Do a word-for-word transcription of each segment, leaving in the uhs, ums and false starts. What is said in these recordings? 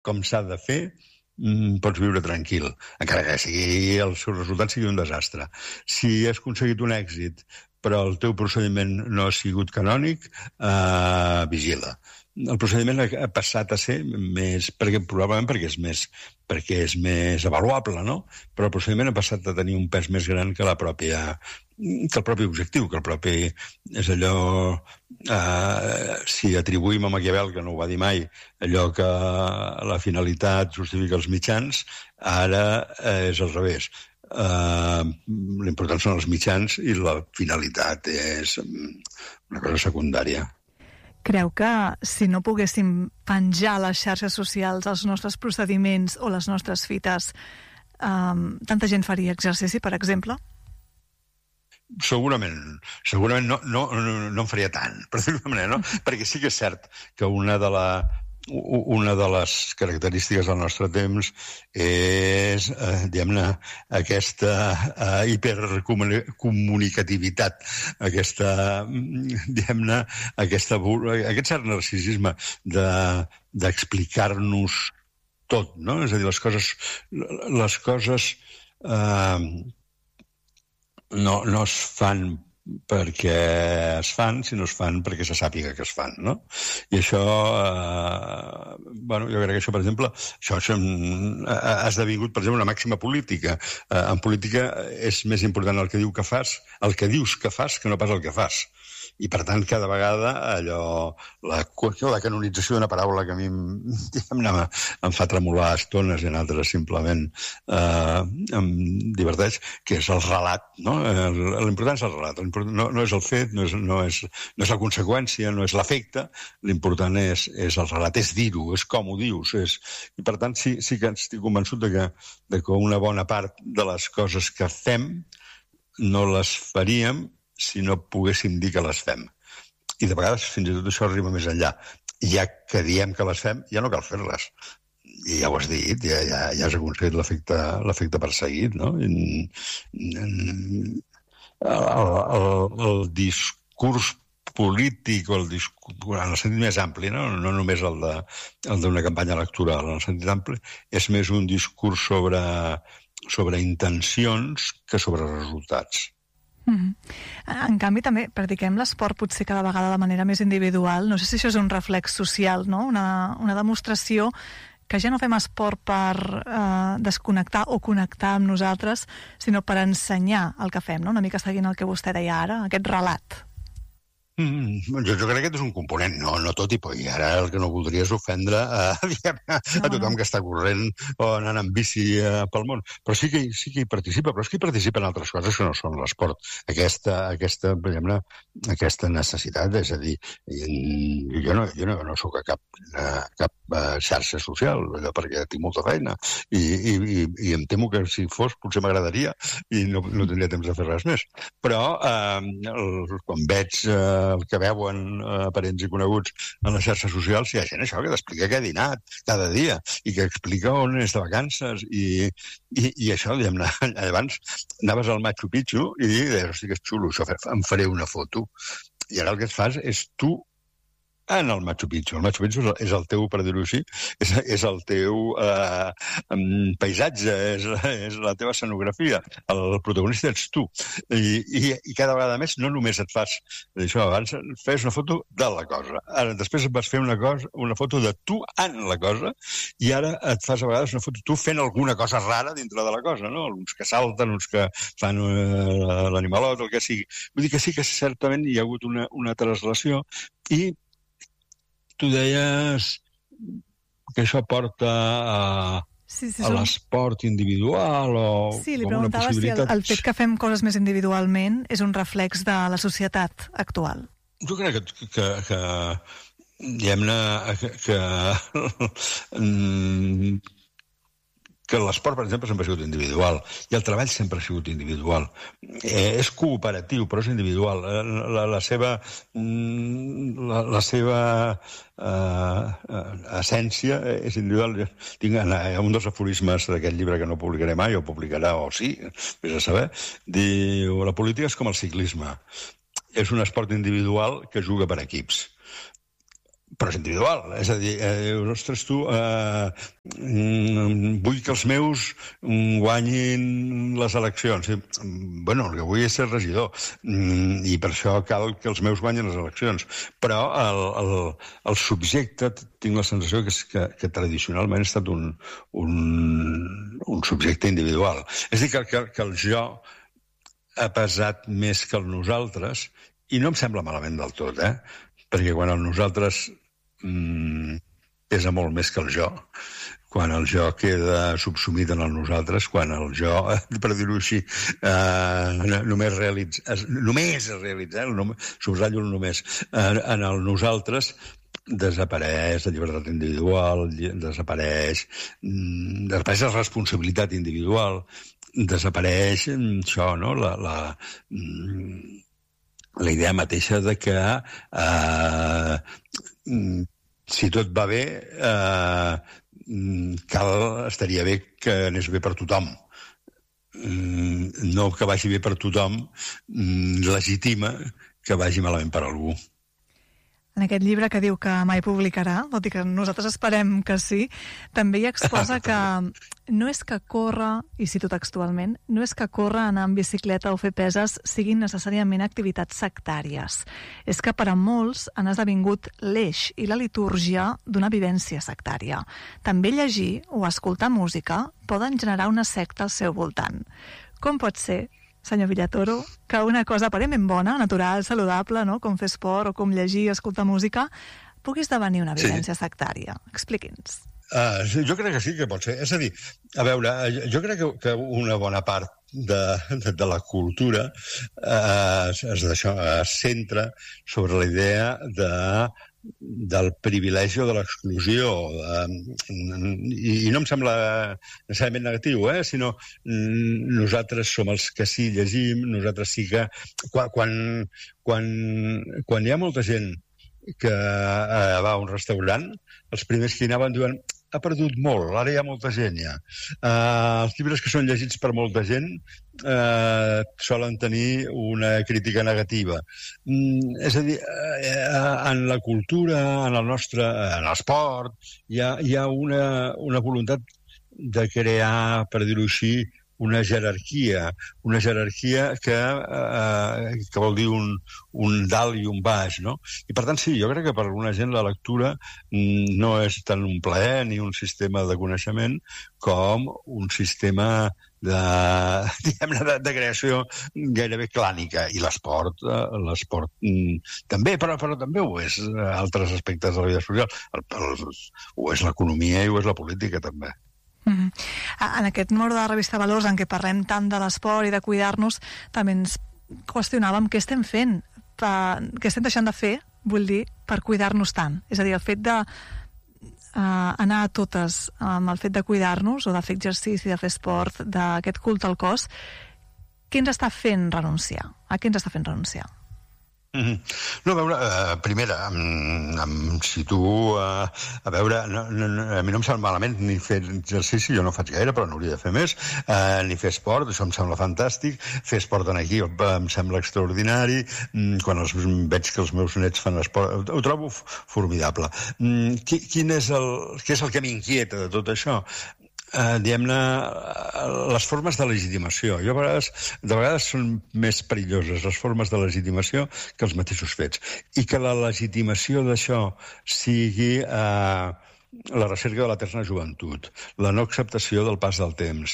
com s'ha de fer, pots viure tranquil, encara que sigui, el seu resultat sigui un desastre. Si has aconseguit un èxit, però el teu procediment no ha sigut canònic, eh, vigila. El procediment ha passat a ser més, perquè, probablement perquè és més, perquè és més avaluable, no? Però el procediment ha passat a tenir un pes més gran que la pròpia, que el propi objectiu, que el propi, és allò, eh, si atribuïm a Maquiavel, que no ho va dir mai, allò que la finalitat justifica els mitjans, ara és al revés. Uh, l'important són els mitjans i la finalitat és una cosa secundària. Creu que si no poguéssim penjar a les xarxes socials els nostres procediments o les nostres fites, um, tanta gent faria exercici, per exemple? Segurament, segurament no, no, no, no en faria tant, per dir-ho d'una manera, no? Perquè sí que és cert que una de la una de les característiques del nostre temps és, eh, diguem-ne, aquesta eh, hipercomunicativitat, aquesta, diguem-ne, aquesta, aquest cert narcisisme de, d'explicar-nos tot, no? És a dir, les coses, les coses eh, no, no es fan perquè es fan, sinó es fan perquè se sàpiga que es fan, no? I això, eh, bueno, jo crec que això, per exemple, això, això ha esdevingut, per exemple, una màxima política. Eh, en política és més important el que diu que fas, el que dius que fas, que no pas el que fas. I, per tant, cada vegada allò, la, la canonització d'una paraula que a mi em, em fa tremolar a estones i en altres simplement eh, em diverteix, que és el relat, no? L'important és el relat, no, no és el fet, no és, no, és, no és la conseqüència, no és l'efecte, l'important és, és el relat, és dir-ho, és com ho dius. És... I, per tant, sí, sí que estic convençut de que, de que una bona part de les coses que fem no les faríem si no poguéssim dir que les fem. I de vegades fins i tot això arriba més enllà. Ja que diem que les fem, ja no cal fer-les. I ja ho has dit, ja, ja, ja has aconseguit l'efecte, l'efecte perseguit, no? I, el, el, el discurs polític, o el discurs, en el sentit més ampli, no, no només el de, el d'una campanya electoral, en el sentit ampli, és més un discurs sobre, sobre intencions que sobre resultats. Mm. En canvi, també practiquem l'esport potser cada vegada de manera més individual. No sé si això és un reflex social, no? Una, una demostració que ja no fem esport per eh, desconnectar o connectar amb nosaltres, sinó per ensenyar el que fem, no? Una mica seguint el que vostè deia ara, aquest relat. Mm, jo, jo crec que aquest és un component, no, no tot, i, i ara el que no voldria és ofendre a, a, a tothom que està corrent o anant amb bici uh, pel món, però sí que, sí que hi participa, però és que hi participen altres coses que no són l'esport. Aquesta, aquesta, aquesta necessitat, és a dir, jo no, jo no, no soc a cap, a cap uh, xarxa social, perquè tinc molta feina, i, i, i, i em temo que si fos potser m'agradaria i no, no tindria temps de fer res més. Però uh, el, quan veig uh, el que veuen eh, parents i coneguts en les xarxes socials, hi ha gent això que t'explica que ha dinat cada dia i que explica on és de vacances i, i, i això, diguem-ne, abans anaves al Machu Picchu i deies, hosti, que és xulo, això, em faré una foto. I ara el que et fas és tu en el Machu Picchu. El Machu Picchu és el teu, per dir-ho així, és, és el teu eh, paisatge, és, és la teva escenografia. El protagonista ets tu. I, i, i cada vegada més no només et fas això, abans fes una foto de la cosa. Ara, després et vas fer una, cosa, una foto de tu en la cosa i ara et fas a vegades una foto tu fent alguna cosa rara dintre de la cosa, no? Uns que salten, uns que fan uh, l'animalot, el que sigui. Vull dir que sí que certament hi ha hagut una, una translació i tu deies que això porta a, sí, sí, a l'esport individual o sí, li preguntava si el, el fet que fem coses més individualment és un reflex de la societat actual. Jo crec que, que, que diguem-ne que, que que l'esport, per exemple, sempre ha sigut individual i el treball sempre ha sigut individual. Eh, és cooperatiu, però és individual. La, la seva, la, la seva eh, essència és individual. Tinc un dels aforismes d'aquest llibre que no publicaré mai, o publicarà, o sí, vés a saber, diu, la política és com el ciclisme. És un esport individual que juga per equips. però és individual. És a dir, eh, ostres, tu, eh, vull que els meus guanyin les eleccions. I, bueno, el que vull és ser regidor, i per això cal que els meus guanyin les eleccions. Però el, el, el subjecte, tinc la sensació que, és que, que tradicionalment ha estat un, un, un subjecte individual. És a dir, que, que, que el jo ha pesat més que el nosaltres, i no em sembla malament del tot, eh? Perquè quan el nosaltres mm, pesa molt més que el jo, quan el jo queda subsumit en el nosaltres, quan el jo, per dir-ho així, eh, només realitza, només es realitza, eh, nom, subratllo el només, eh, en el nosaltres desapareix la llibertat individual, desapareix, desapareix la responsabilitat individual, desapareix això, no?, la, la, la idea mateixa de que eh, si tot va bé, eh, cal, estaria bé que anés bé per tothom. No que vagi bé per tothom legitima que vagi malament per algú. En aquest llibre que diu que mai publicarà, tot i que nosaltres esperem que sí, també hi exposa que no és que córrer, i cito textualment, no és que córrer, anar en bicicleta o fer peses siguin necessàriament activitats sectàries. És que per a molts han esdevingut l'eix i la litúrgia d'una vivència sectària. També llegir o escoltar música poden generar una secta al seu voltant. Com pot ser, senyor Villatoro, que una cosa aparentment bona, natural, saludable, no?, com fer esport o com llegir, escoltar música, pugui esdevenir una vivència sí. sectària? Expliqui'ns. Uh, jo crec que sí que pot ser. És a dir, a veure, jo crec que, que una bona part de, de, de la cultura uh, es, d'això, es centra sobre la idea de del privilegi o de l'exclusió. I, I no em sembla necessàriament negatiu, eh? Sinó nosaltres som els que sí llegim, nosaltres sí que... Quan, quan, quan, quan hi ha molta gent que eh, va a un restaurant, els primers que hi anaven diuen ha perdut molt, ara hi ha molta gent ja. Uh, els llibres que són llegits per molta gent uh, solen tenir una crítica negativa. Mm, és a dir, uh, en la cultura, en el nostre, en l'esport, hi ha, hi ha una, una voluntat de crear, per dir-ho així, una jerarquia, una jerarquia que, eh, que vol dir un, un dalt i un baix, no? I per tant, sí, jo crec que per alguna gent la lectura no és tant un plaer ni un sistema de coneixement com un sistema de, diguem-ne, de, de creació gairebé clànica. I l'esport, eh, l'esport mm, també, però, però també ho és altres aspectes de la vida social. El, el, ho és l'economia i ho és la política, també. Mm-hmm. En aquest número de la revista Valors en què parlem tant de l'esport i de cuidar-nos, també ens qüestionàvem què estem fent, per, què estem deixant de fer, vull dir, per cuidar-nos tant. És a dir, el fet de uh, anar a totes amb el fet de cuidar-nos o de fer exercici, de fer esport, d'aquest culte al cos, què ens està fent renunciar? A què ens està fent renunciar? Mm-hmm. No, a veure, uh, primera, em, em situo uh, a veure, no, no, a mi no em sembla malament ni fer exercici, jo no faig gaire, però n'hauria de fer més, uh, ni fer esport, això em sembla fantàstic, fer esport en aquí em sembla extraordinari, mm, quan els, veig que els meus nets fan esport, ho trobo formidable. Mm, qui, quin és el, què és el que m'inquieta de tot això? Uh, diguem-ne, les formes de legitimació. Jo a vegades, de vegades són més perilloses les formes de legitimació que els mateixos fets. I que la legitimació d'això sigui uh, la recerca de l'eterna joventut, la no acceptació del pas del temps,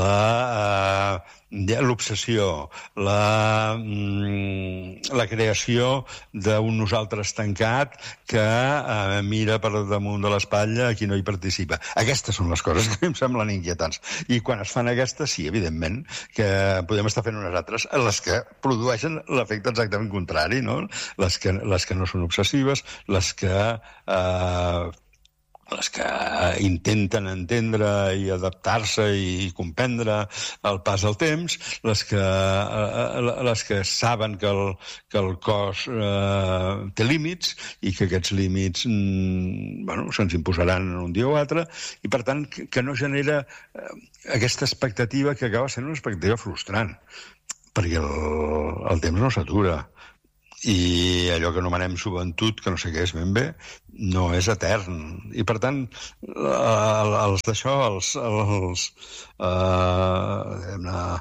la, uh, l'obsessió, la, mm, la creació d'un nosaltres tancat que uh, mira per damunt de l'espatlla a qui no hi participa. Aquestes són les coses que em semblen inquietants. I quan es fan aquestes, sí, evidentment, que podem estar fent unes altres, les que produeixen l'efecte exactament contrari, no? Les que, les que no són obsessives, les que... Uh, les que intenten entendre i adaptar-se i comprendre el pas del temps, les que, les que saben que el, que el cos eh, té límits i que aquests límits mm, bueno, se'ns imposaran un dia o altre, i per tant que, que no genera eh, aquesta expectativa que acaba sent una expectativa frustrant, perquè el, el temps no s'atura. i allò que anomenem joventut, que no sé què és ben bé, no és etern. I, per tant, els d'això, els, els, eh,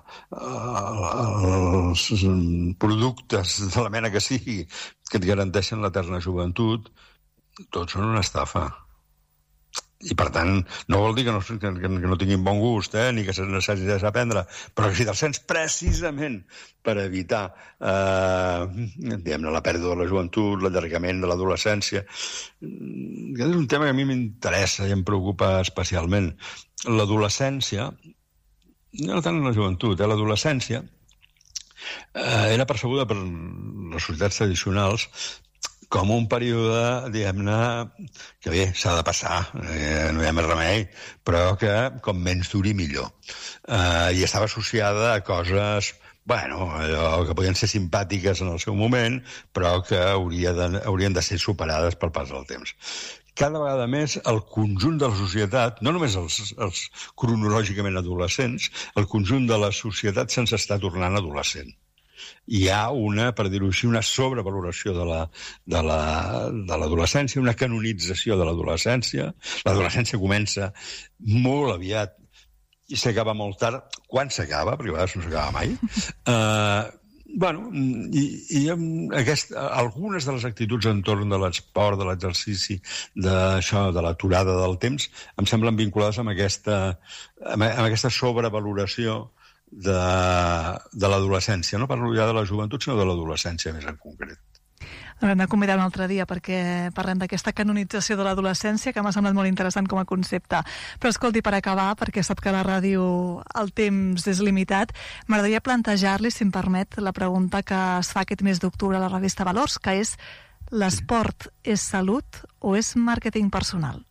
els productes de la mena que sigui que et garanteixen l'eterna joventut, tots són una estafa. I, per tant, no vol dir que no, que, que no tinguin bon gust, eh, ni que se n'hagi d'aprendre, però que si te'ls sents precisament per evitar eh, diguem-ne, la pèrdua de la joventut, l'allargament de l'adolescència. Aquest és un tema que a mi m'interessa i em preocupa especialment. L'adolescència, no tant la joventut, eh, l'adolescència eh, era percebuda per les societats tradicionals com un període, diguem-ne, que bé, s'ha de passar, eh, no hi ha més remei, però que com menys duri millor. Eh, I estava associada a coses, bueno, allò que podien ser simpàtiques en el seu moment, però que hauria de, haurien de ser superades pel pas del temps. Cada vegada més el conjunt de la societat, no només els, els cronològicament adolescents, el conjunt de la societat se'ns està tornant adolescent. Hi ha una, per dir-ho així, una sobrevaloració de la, de la, de l'adolescència, una canonització de l'adolescència. L'adolescència comença molt aviat i s'acaba molt tard. Quan s'acaba? Perquè a vegades no s'acaba mai. Uh, bueno, i, i aquest, algunes de les actituds entorn de l'esport, de l'exercici, d'això, de l'aturada del temps, em semblen vinculades amb aquesta, amb, amb aquesta sobrevaloració de, de l'adolescència. No parlo ja de la joventut, sinó de l'adolescència més en concret. Haurem de convidar un altre dia perquè parlem d'aquesta canonització de l'adolescència, que m'ha semblat molt interessant com a concepte. Però escolti, per acabar, perquè sap que a la ràdio el temps és limitat, m'agradaria plantejar-li, si em permet, la pregunta que es fa aquest mes d'octubre a la revista Valors, que és: l'esport és salut o és màrqueting personal?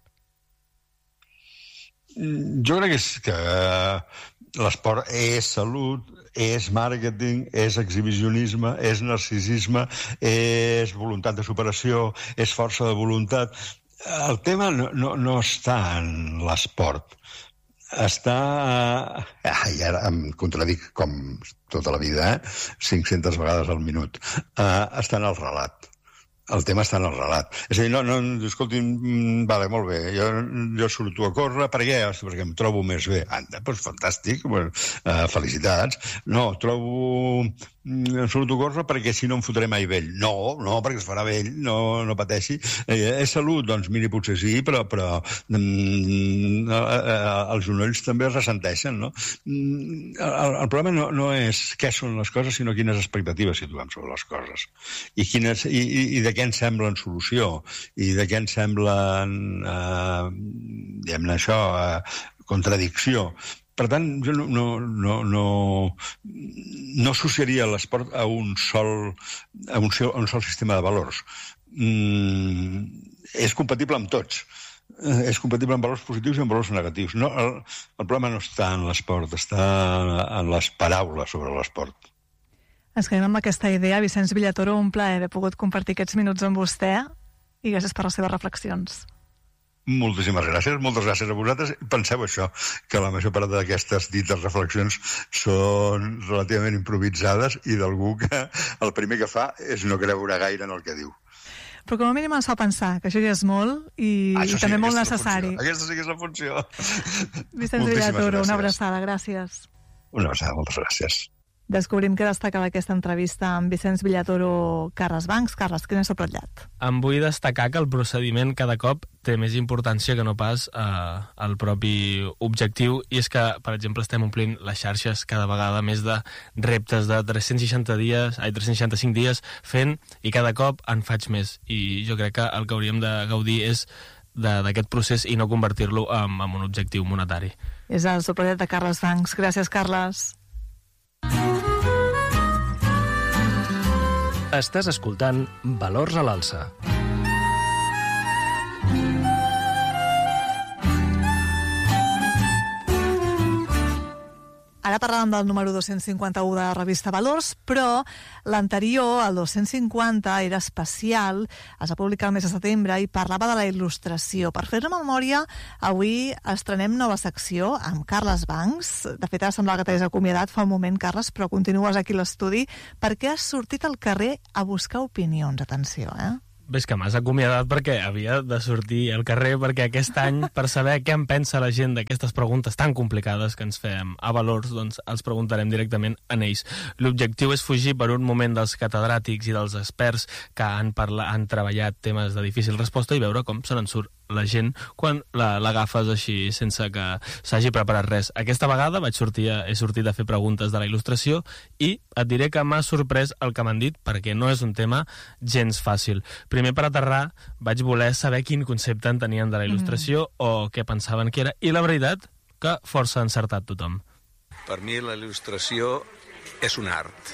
Jo crec que, és que l'esport és salut, és màrqueting, és exhibicionisme, és narcisisme, és voluntat de superació, és força de voluntat. El tema no, no, no està en l'esport. Està... Ah, i ara em contradic com tota la vida, eh? cinc-centes vegades al minut. Uh, està en el relat. El tema està en el relat. És a dir, no, no, escolti, vale, molt bé, jo, jo surto a córrer, per què? Perquè em trobo més bé. Anda, doncs fantàstic, bueno, uh, felicitats. No, trobo... surto a córrer perquè si no em fotré mai vell. No, no, perquè es farà vell, no, no pateixi. Eh, és salut? Doncs miri, potser sí, però, però mm, els genolls també es ressenteixen, no? El, el problema no, no és què són les coses, sinó quines expectatives situem sobre les coses. I, quines, i, i, i de què ens semblen solució, i de què ens semblen, eh, diguem-ne això, eh, contradicció. Per tant, jo no, no, no, no, no associaria l'esport a un sol, a un, a un sol sistema de valors. Mm, és compatible amb tots. És compatible amb valors positius i amb valors negatius. No, el, el problema no està en l'esport, està en les paraules sobre l'esport. Ens quedem amb aquesta idea. Vicenç Villatoro, un plaer haver pogut compartir aquests minuts amb vostè i gràcies per les seves reflexions. Moltíssimes gràcies, moltes gràcies a vosaltres. Penseu això, que la major part d'aquestes dites reflexions són relativament improvisades i d'algú que el primer que fa és no creure gaire en el que diu. Però com a mínim ens fa pensar, que això ja és molt i, ah, i també sí, molt necessari. Aquesta sí que és la funció. Vicenç Villatoro, una abraçada, gràcies. Una abraçada, moltes gràcies. Descobrim que destacava aquesta entrevista amb Vicenç Villatoro Carles Bancs. Carles, quin és el subratllat? Em vull destacar que el procediment cada cop té més importància que no pas eh, el propi objectiu, i és que, per exemple, estem omplint les xarxes cada vegada més de reptes de tres-cents seixanta dies, ai, tres-cents seixanta-cinc dies fent, i cada cop en faig més. I jo crec que el que hauríem de gaudir és d'aquest procés i no convertir-lo en, en un objectiu monetari. És el subratllat de Carles Bancs. Gràcies, Carles. Estàs escoltant Valors a l'Alça. Ara parlàvem del número dos-cents cinquanta-u de la revista Valors, però l'anterior, el dos-cents cinquanta, era especial, es va publicar el mes de setembre i parlava de la il·lustració. Per fer-ne memòria, avui estrenem nova secció amb Carles Bancs. De fet, ara semblava que t'hagués acomiadat fa un moment, Carles, però continues aquí a l'estudi perquè has sortit al carrer a buscar opinions. Atenció, eh? Ves que m'has acomiadat perquè havia de sortir al carrer, perquè aquest any, per saber què en pensa la gent d'aquestes preguntes tan complicades que ens fem a Valors, doncs els preguntarem directament a ells. L'objectiu és fugir per un moment dels catedràtics i dels experts que han, parla, han treballat temes de difícil resposta i veure com se n'en surt la gent quan l'agafes així sense que s'hagi preparat res. Aquesta vegada vaig sortir a, he sortit a fer preguntes de la il·lustració i et diré que m'ha sorprès el que m'han dit perquè no és un tema gens fàcil. Primer, per aterrar, vaig voler saber quin concepte en tenien de la il·lustració mm. o què pensaven que era, i la veritat que força encertat tothom. Per mi la il·lustració és un art.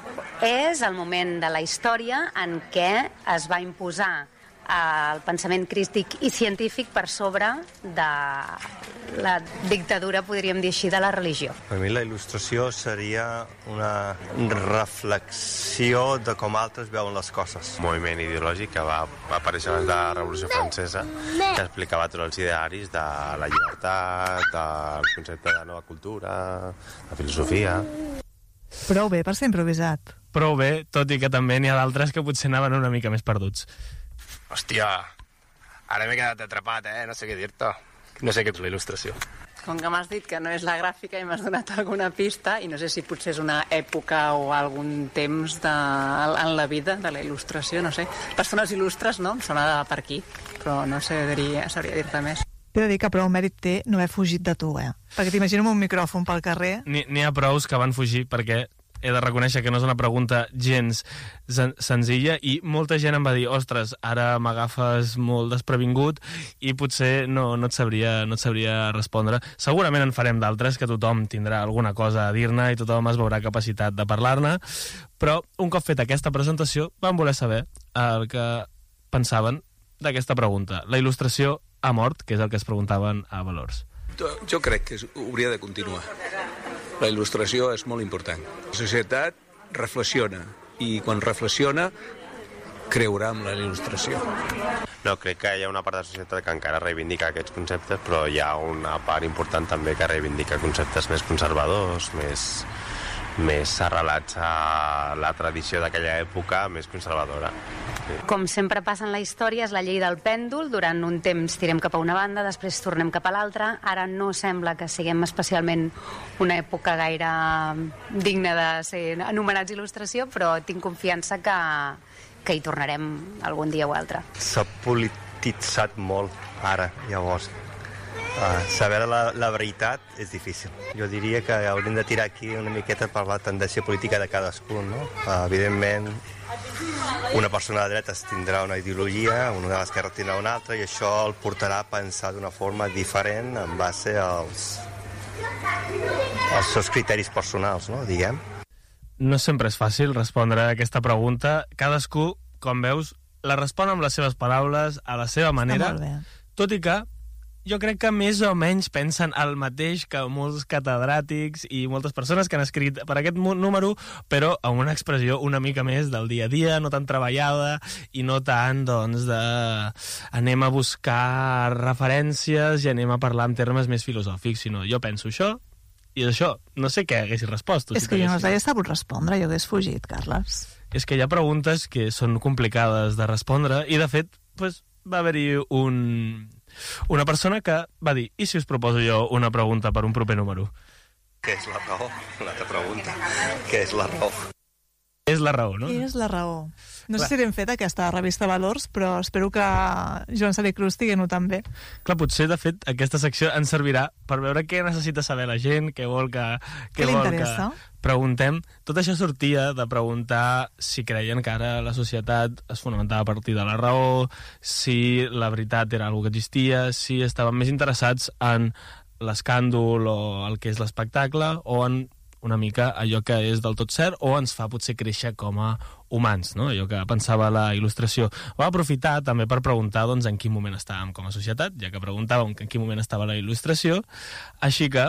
És el moment de la història en què es va imposar el pensament crític i científic per sobre de la dictadura, podríem dir així, de la religió. Per mi la il·lustració seria una reflexió de com altres veuen les coses. Un moviment ideològic que va, va aparèixer abans de la Revolució Francesa, que explicava tots els idearis de la llibertat, del concepte de nova cultura, la filosofia. Prou bé per ser improvisat. Prou bé, tot i que també n'hi ha d'altres que potser anaven una mica més perduts. Hòstia, ara m'he quedat atrapat, eh? No sé què dir-te. No sé què és la il·lustració. Com que m'has dit que no és la gràfica i m'has donat alguna pista, i no sé si potser és una època o algun temps de, en la vida de la il·lustració, no sé. Persones il·lustres, no? Em sona per aquí, però no sé, diria, sabria dir-te més. T'he de dir que prou mèrit té no haver fugit de tu, eh? Perquè t'imagino amb un micròfon pel carrer. N'hi ha prous que van fugir perquè he de reconèixer que no és una pregunta gens sen senzilla i molta gent em va dir, ostres, ara m'agafes molt desprevingut i potser no, no, et sabria, no et sabria respondre. Segurament en farem d'altres, que tothom tindrà alguna cosa a dir-ne i tothom es veurà capacitat de parlar-ne, però un cop feta aquesta presentació vam voler saber el que pensaven d'aquesta pregunta. La il·lustració ha mort, que és el que es preguntaven a Valors. Jo crec que hauria de continuar. La il·lustració és molt important. La societat reflexiona i quan reflexiona creurà en la il·lustració. No, crec que hi ha una part de la societat que encara reivindica aquests conceptes, però hi ha una part important també que reivindica conceptes més conservadors, més, més arrelats a la tradició d'aquella època, més conservadora. Com sempre passa en la història, és la llei del pèndol. Durant un temps tirem cap a una banda, després tornem cap a l'altra. Ara no sembla que siguem especialment una època gaire digna de ser anomenats il·lustració, però tinc confiança que, que hi tornarem algun dia o altre. S'ha polititzat molt ara, llavors. Uh, saber la, la veritat és difícil. Jo diria que hauríem de tirar aquí una miqueta per la tendència política de cadascun, no? Uh, evidentment, una persona de dretes tindrà una ideologia, una de l'esquerra tindrà una altra, i això el portarà a pensar d'una forma diferent en base als, als seus criteris personals, no? Diguem. No sempre és fàcil respondre a aquesta pregunta. Cadascú, com veus, la respon amb les seves paraules, a la seva manera, tot i que jo crec que més o menys pensen el mateix que molts catedràtics i moltes persones que han escrit per aquest número, però amb una expressió una mica més del dia a dia, no tan treballada i no tant, doncs, de anem a buscar referències i anem a parlar en termes més filosòfics, sinó jo penso això i és això. No sé què haguessis respost. És que jo no s'hagués sabut respondre, jo hagués fugit, Carles. És que hi ha preguntes que són complicades de respondre i, de fet, pues, va haver-hi un... una persona que va dir, i si us proposo jo una pregunta per un proper número? Què és la raó? L'altra pregunta. Què és la raó? És la raó, no? Què és la raó? No sé si hem fet aquesta revista Valors, però espero que Joan Xavier Cruz tingui-ho també. Clar, potser, de fet, aquesta secció ens servirà per veure què necessita saber la gent, què vol que... Què li interessa? Preguntem. Tot això sortia de preguntar si creien que ara la societat es fonamentava a partir de la raó, si la veritat era una que existia, si estaven més interessats en l'escàndol o el que és l'espectacle, o en una mica allò que és del tot cert o ens fa potser créixer com a humans, no? Allò que pensava la il·lustració. Va aprofitar també per preguntar, doncs, en quin moment estàvem com a societat, ja que preguntàvem en quin moment estava la il·lustració, així que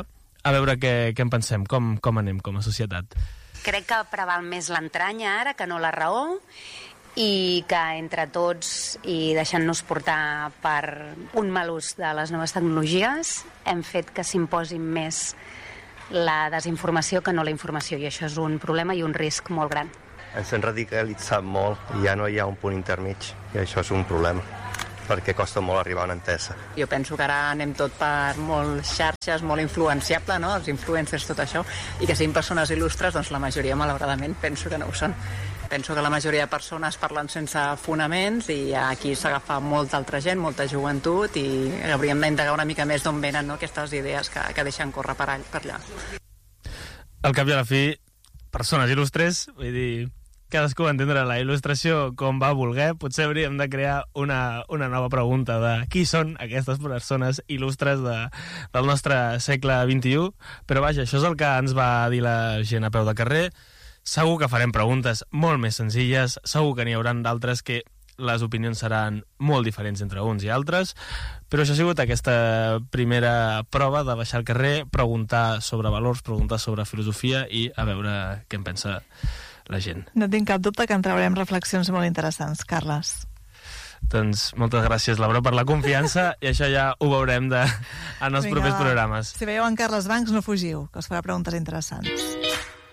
a veure què, què en pensem, com, com anem com a societat. Crec que preval més l'entranya ara que no la raó, i que entre tots i deixant-nos portar per un mal ús de les noves tecnologies hem fet que s'imposi més la desinformació que no la informació, i això és un problema i un risc molt gran. Ens hem radicalitzat molt i ja no hi ha un punt intermig, i això és un problema, perquè costa molt arribar a una entesa. Jo penso que ara anem tot per molt xarxes, molt influenciable, no? Els influencers, tot això, i que siguin persones il·lustres, doncs la majoria, malauradament, penso que no ho són. Penso que la majoria de persones parlen sense fonaments i aquí s'agafa molta altra gent, molta joventut, i hauríem d'indagar una mica més d'on venen, no?, aquestes idees que, que deixen córrer per allà. Al cap i a la fi, persones il·lustres, vull dir, cadascú va entendre la il·lustració com va voler. Potser hauríem de crear una, una nova pregunta de qui són aquestes persones il·lustres de, del nostre segle vint-i-u, però vaja, això és el que ens va dir la gent a peu de carrer. Segur que farem preguntes molt més senzilles, segur que n'hi haurà d'altres que les opinions seran molt diferents entre uns i altres, però això ha sigut aquesta primera prova de baixar al carrer, preguntar sobre valors, preguntar sobre filosofia i a veure què en pensa la gent. No tinc cap dubte que en traurem reflexions molt interessants, Carles. Doncs moltes gràcies, Laura, per la confiança, i això ja ho veurem de, en els Vinga, propers programes. Si veieu en Carles Bancs, no fugiu, que us farà preguntes interessants.